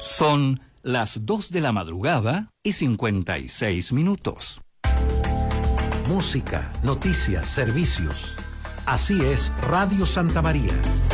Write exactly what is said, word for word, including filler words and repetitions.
Son las dos de la madrugada y cincuenta y seis minutos. Música, noticias, servicios. Así es Radio Santa María.